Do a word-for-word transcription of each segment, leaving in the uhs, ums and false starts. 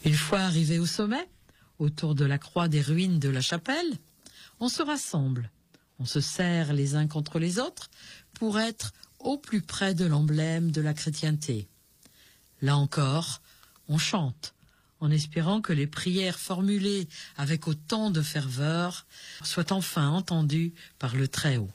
Une fois arrivé au sommet, autour de la croix des ruines de la chapelle, on se rassemble, on se serre les uns contre les autres pour être au plus près de l'emblème de la chrétienté. Là encore, on chante, en espérant que les prières formulées avec autant de ferveur soient enfin entendues par le Très-Haut.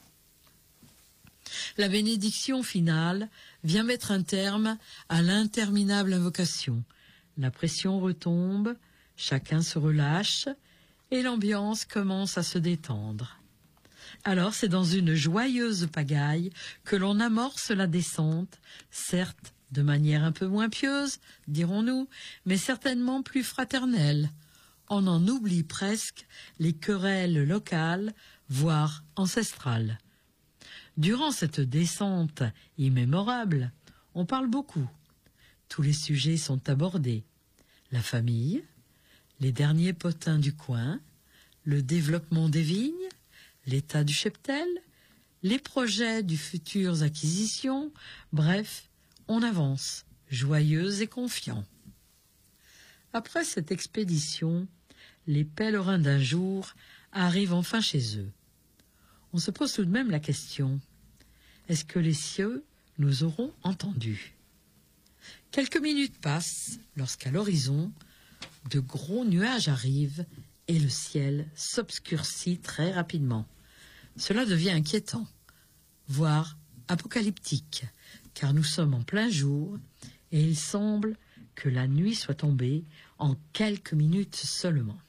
La bénédiction finale vient mettre un terme à l'interminable invocation. La pression retombe, chacun se relâche et l'ambiance commence à se détendre. Alors c'est dans une joyeuse pagaille que l'on amorce la descente, certes de manière un peu moins pieuse, dirons-nous, mais certainement plus fraternelle. On en oublie presque les querelles locales, voire ancestrales. Durant cette descente immémorable, on parle beaucoup. Tous les sujets sont abordés. La famille, les derniers potins du coin, le développement des vignes, l'état du cheptel, les projets du futures acquisitions, bref, on avance, joyeux et confiant. Après cette expédition, les pèlerins d'un jour arrivent enfin chez eux. On se pose tout de même la question, est-ce que les cieux nous auront entendus? Quelques minutes passent lorsqu'à l'horizon, de gros nuages arrivent et le ciel s'obscurcit très rapidement. Cela devient inquiétant, voire apocalyptique, car nous sommes en plein jour et il semble que la nuit soit tombée en quelques minutes seulement.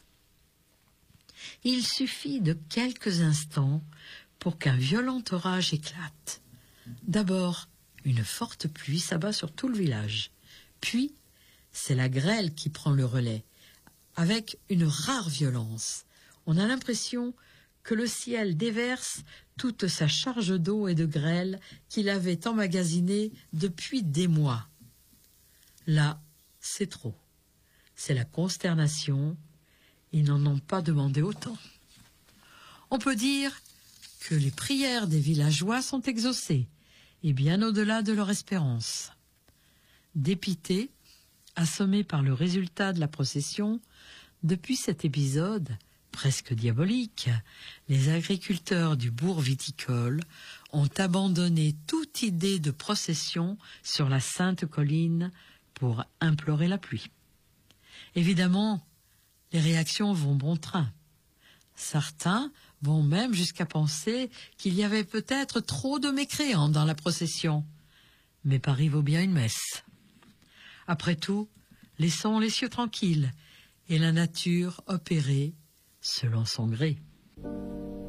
Il suffit de quelques instants pour qu'un violent orage éclate. D'abord, une forte pluie s'abat sur tout le village. Puis, c'est la grêle qui prend le relais, avec une rare violence. On a l'impression que le ciel déverse toute sa charge d'eau et de grêle qu'il avait emmagasinée depuis des mois. Là, c'est trop. C'est la consternation. Ils n'en ont pas demandé autant. On peut dire que les prières des villageois sont exaucées, et bien au-delà de leur espérance. Dépités, assommés par le résultat de la procession, depuis cet épisode, presque diabolique, les agriculteurs du bourg viticole ont abandonné toute idée de procession sur la sainte colline pour implorer la pluie. Évidemment, les réactions vont bon train. Certains vont même jusqu'à penser qu'il y avait peut-être trop de mécréants dans la procession. Mais Paris vaut bien une messe. Après tout, laissons les cieux tranquilles et la nature opérer selon son gré.